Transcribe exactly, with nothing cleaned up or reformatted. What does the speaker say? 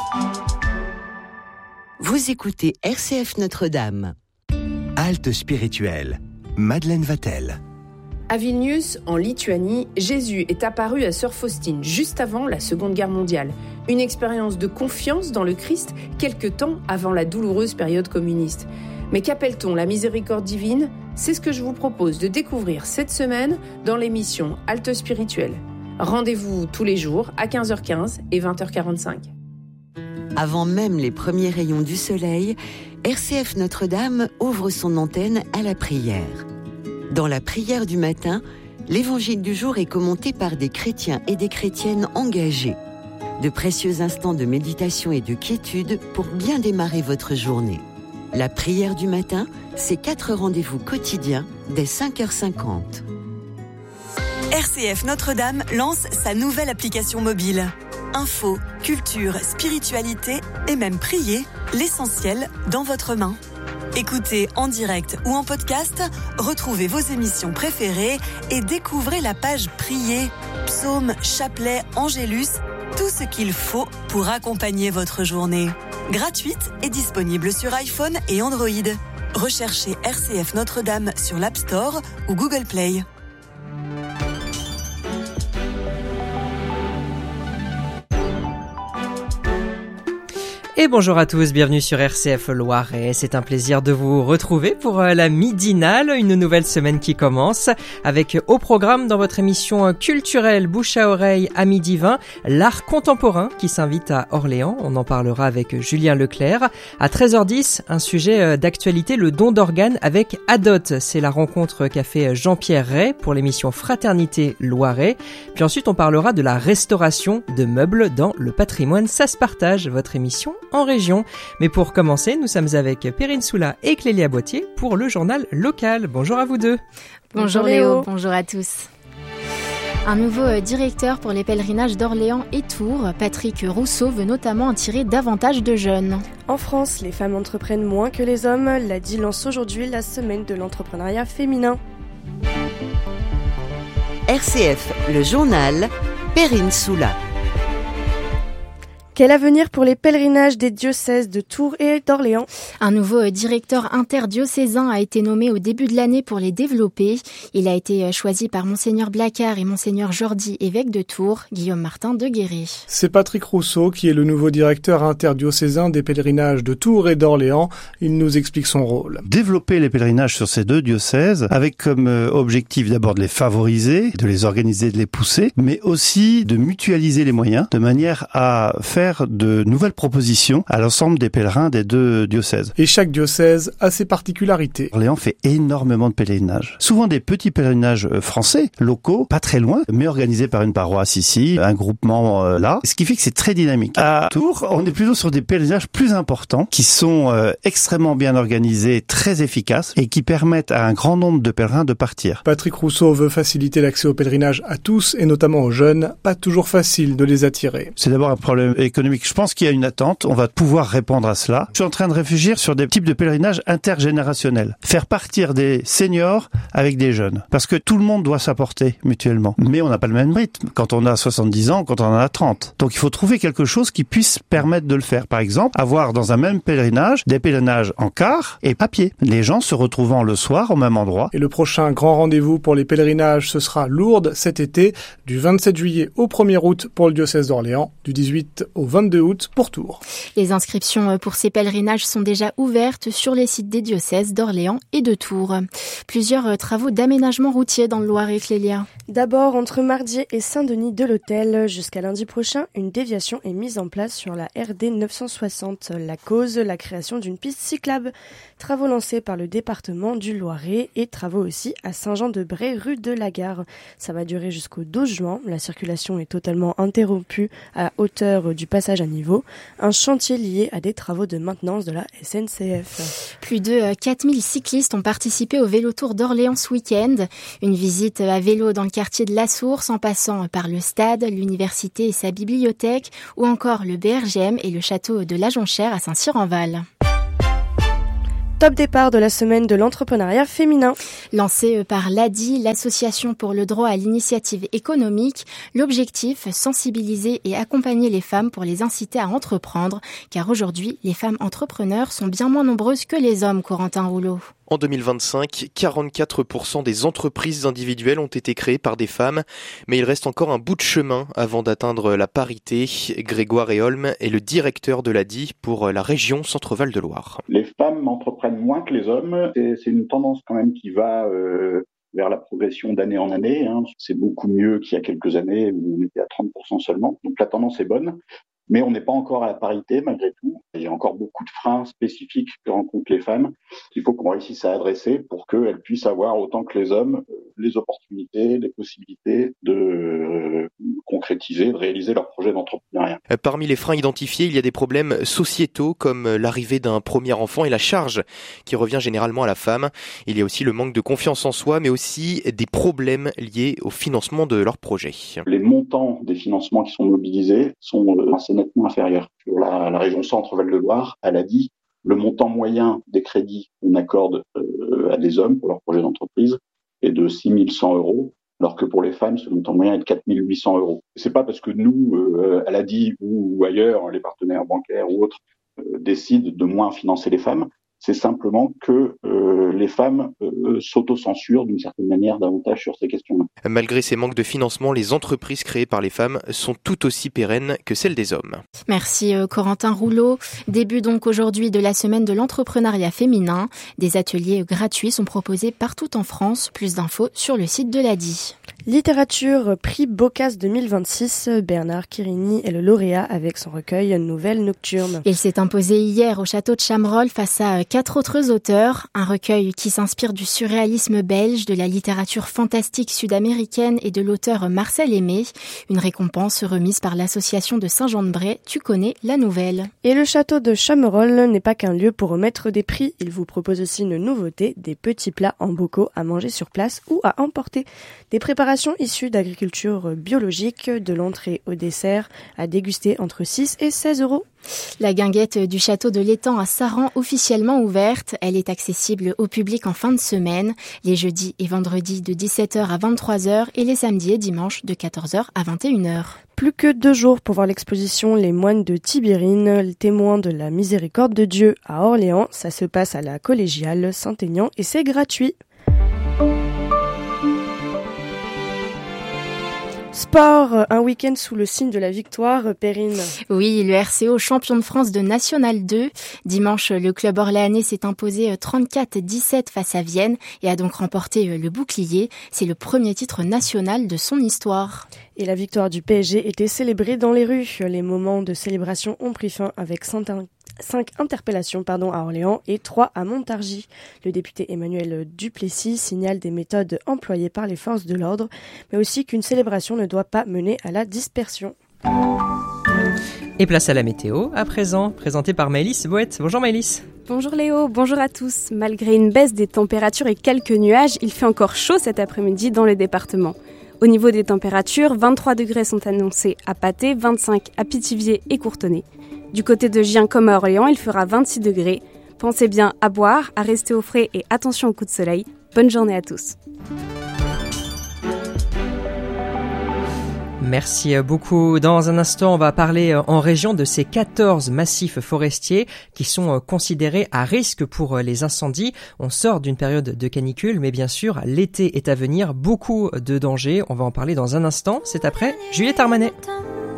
Vous écoutez R C F Notre-Dame. Halte spirituelle. Madeleine Vatel. À Vilnius, en Lituanie, Jésus est apparu à sœur Faustine juste avant la Seconde Guerre mondiale. Une expérience de confiance dans le Christ quelque temps avant la douloureuse période communiste. Mais qu'appelle-t-on la miséricorde divine ? C'est ce que je vous propose de découvrir cette semaine dans l'émission Halte spirituelle. Rendez-vous tous les jours à quinze heures quinze et vingt heures quarante-cinq. Avant même les premiers rayons du soleil, R C F Notre-Dame ouvre son antenne à la prière. Dans la prière du matin, l'évangile du jour est commenté par des chrétiens et des chrétiennes engagés. De précieux instants de méditation et de quiétude pour bien démarrer votre journée. La prière du matin, c'est quatre rendez-vous quotidiens dès cinq heures cinquante. R C F Notre-Dame lance sa nouvelle application mobile. Info, culture, spiritualité et même prier, l'essentiel dans votre main. Écoutez en direct ou en podcast, retrouvez vos émissions préférées et découvrez la page Prier, psaumes, chapelets, angélus, tout ce qu'il faut pour accompagner votre journée. Gratuite et disponible sur iPhone et Android. Recherchez R C F Notre-Dame sur l'App Store ou Google Play. Et bonjour à tous, bienvenue sur R C F Loiret. C'est un plaisir de vous retrouver pour la midinale, une nouvelle semaine qui commence avec au programme dans votre émission culturelle Bouche à oreille à midi vingt, l'art contemporain qui s'invite à Orléans. On en parlera avec Julien Leclerc. À treize heures dix, un sujet d'actualité, le don d'organes avec Adot. C'est la rencontre qu'a fait Jean-Pierre Ray pour l'émission Fraternité Loiret. Puis ensuite, on parlera de la restauration de meubles dans le patrimoine. Ça se partage, votre émission en région. Mais pour commencer, nous sommes avec Perrine Soula et Clélia Boitier pour le journal local. Bonjour à vous deux. Bonjour Léo, bonjour à tous. Un nouveau directeur pour les pèlerinages d'Orléans et Tours, Patrick Rousseau, veut notamment attirer davantage de jeunes. En France, les femmes entreprennent moins que les hommes. L'A D I lance aujourd'hui la semaine de l'entrepreneuriat féminin. R C F, le journal, Perrine Soula. Quel avenir pour les pèlerinages des diocèses de Tours et d'Orléans ? Un nouveau directeur interdiocésain a été nommé au début de l'année pour les développer. Il a été choisi par Monseigneur Blacard et Monseigneur Jordi, évêque de Tours, Guillaume Martin de Guéret. C'est Patrick Rousseau qui est le nouveau directeur interdiocésain des pèlerinages de Tours et d'Orléans. Il nous explique son rôle. Développer les pèlerinages sur ces deux diocèses avec comme objectif d'abord de les favoriser, de les organiser, de les pousser, mais aussi de mutualiser les moyens de manière à faire de nouvelles propositions à l'ensemble des pèlerins des deux diocèses. Et chaque diocèse a ses particularités. Orléans fait énormément de pèlerinages. Souvent des petits pèlerinages français, locaux, pas très loin, mais organisés par une paroisse ici, un groupement euh, là, ce qui fait que c'est très dynamique. À Tours, on est plutôt sur des pèlerinages plus importants, qui sont euh, extrêmement bien organisés, très efficaces, et qui permettent à un grand nombre de pèlerins de partir. Patrick Rousseau veut faciliter l'accès au pèlerinage à tous, et notamment aux jeunes, pas toujours facile de les attirer. C'est d'abord un problème économique. Je pense qu'il y a une attente, on va pouvoir répondre à cela. Je suis en train de réfléchir sur des types de pèlerinage intergénérationnels. Faire partir des seniors avec des jeunes. Parce que tout le monde doit s'apporter mutuellement. Mais on n'a pas le même rythme quand on a soixante-dix ans, quand on en a trente. Donc il faut trouver quelque chose qui puisse permettre de le faire. Par exemple, avoir dans un même pèlerinage des pèlerinages en car et à pied. Les gens se retrouvant le soir au même endroit. Et le prochain grand rendez-vous pour les pèlerinages, ce sera Lourdes cet été, du vingt-sept juillet au premier août pour le diocèse d'Orléans, du dix-huit au vingt-deux août pour Tours. Les inscriptions pour ces pèlerinages sont déjà ouvertes sur les sites des diocèses d'Orléans et de Tours. Plusieurs travaux d'aménagement routier dans le Loiret, Clélia. D'abord, entre Mardier et Saint-Denis de l'Hôtel, jusqu'à lundi prochain, une déviation est mise en place sur la R D neuf cent soixante. La cause, la création d'une piste cyclable. Travaux lancés par le département du Loiret et travaux aussi à Saint-Jean-de-Bray, rue de la Gare. Ça va durer jusqu'au douze juin. La circulation est totalement interrompue à hauteur du passage à niveau. Un chantier lié à des travaux de maintenance de la S N C F. Plus de quatre mille cyclistes ont participé au Vélotour d'Orléans ce week-end. Une visite à vélo dans le quartier de la Source en passant par le stade, l'université et sa bibliothèque ou encore le B R G M et le château de la Jonchère à Saint-Cyr-en-Val. Top départ de la semaine de l'entrepreneuriat féminin. Lancée par l'A D I, l'Association pour le droit à l'initiative économique, l'objectif, sensibiliser et accompagner les femmes pour les inciter à entreprendre, car aujourd'hui, les femmes entrepreneurs sont bien moins nombreuses que les hommes, Corentin Rouleau. En deux mille vingt-cinq, quarante-quatre pour cent des entreprises individuelles ont été créées par des femmes, mais il reste encore un bout de chemin avant d'atteindre la parité. Grégoire Eholm est le directeur de l'A D I pour la région Centre-Val de Loire. Les femmes entreprennent moins que les hommes. C'est, c'est une tendance quand même qui va euh, vers la progression d'année en année. Hein. C'est beaucoup mieux qu'il y a quelques années où on était à trente pour cent seulement. Donc la tendance est bonne. Mais on n'est pas encore à la parité malgré tout. Il y a encore beaucoup de freins spécifiques que rencontrent les femmes qu'il faut qu'on réussisse à adresser pour qu'elles puissent avoir autant que les hommes les opportunités, les possibilités de euh, concrétiser, de réaliser leur projet d'entrepreneuriat. Parmi les freins identifiés, il y a des problèmes sociétaux comme l'arrivée d'un premier enfant et la charge qui revient généralement à la femme. Il y a aussi le manque de confiance en soi, mais aussi des problèmes liés au financement de leur projet. Les montants des financements qui sont mobilisés sont assez nettement inférieur. Sur la, la région Centre-Val de Loire, elle a dit le montant moyen des crédits qu'on accorde euh, à des hommes pour leur projet d'entreprise est de six mille cent euros, alors que pour les femmes, ce montant moyen est de quatre mille huit cents euros. C'est pas parce que nous, euh, elle a dit ou, ou ailleurs, les partenaires bancaires ou autres euh, décident de moins financer les femmes. C'est simplement que euh, les femmes euh, s'autocensurent d'une certaine manière davantage sur ces questions-là. Malgré ces manques de financement, les entreprises créées par les femmes sont tout aussi pérennes que celles des hommes. Merci euh, Corentin Rouleau. Début donc aujourd'hui de la semaine de l'entrepreneuriat féminin. Des ateliers gratuits sont proposés partout en France. Plus d'infos sur le site de l'A D I. Littérature, prix Boccace deux mille vingt-six. Bernard Quirini est le lauréat avec son recueil Nouvelles Nocturnes. Il s'est imposé hier au château de Chamerolles face à quatre autres auteurs. Un recueil qui s'inspire du surréalisme belge, de la littérature fantastique sud-américaine et de l'auteur Marcel Aimé. Une récompense remise par l'association de Saint-Jean-de-Bray. Tu connais la nouvelle. Et le château de Chamerolles n'est pas qu'un lieu pour remettre des prix. Il vous propose aussi une nouveauté, des petits plats en bocaux à manger sur place ou à emporter. Des préparations issues d'agriculture biologique, de l'entrée au dessert, à déguster entre six et seize euros. La guinguette du château de l'Étang à Saran, officiellement ouverte. Elle est accessible au public en fin de semaine, les jeudis et vendredis de dix-sept heures à vingt-trois heures et les samedis et dimanches de quatorze heures à vingt et une heures. Plus que deux jours pour voir l'exposition Les Moines de Tibérine, témoins de la miséricorde de Dieu à Orléans. Ça se passe à la collégiale Saint-Aignan et c'est gratuit. Sport, un week-end sous le signe de la victoire, Perrine. Oui, le R C O champion de France de National deux. Dimanche, le club orléanais s'est imposé trente-quatre à dix-sept face à Vienne et a donc remporté le bouclier. C'est le premier titre national de son histoire. Et la victoire du P S G était célébrée dans les rues. Les moments de célébration ont pris fin avec cinq interpellations pardon, à Orléans et trois à Montargis. Le député Emmanuel Duplessis signale des méthodes employées par les forces de l'ordre, mais aussi qu'une célébration ne doit pas mener à la dispersion. Et place à la météo, à présent, présentée par Maëlys Boët. Bonjour Maëlys. Bonjour Léo, bonjour à tous. Malgré une baisse des températures et quelques nuages, il fait encore chaud cet après-midi dans le département. Au niveau des températures, vingt-trois degrés sont annoncés à Patay, vingt-cinq à Pithiviers et Courtenay. Du côté de Gien comme à Orléans, il fera vingt-six degrés. Pensez bien à boire, à rester au frais et attention aux coups de soleil. Bonne journée à tous. Merci beaucoup. Dans un instant, on va parler en région de ces quatorze massifs forestiers qui sont considérés à risque pour les incendies. On sort d'une période de canicule, mais bien sûr, l'été est à venir. Beaucoup de dangers. On va en parler dans un instant. C'est après Juliette Armanet.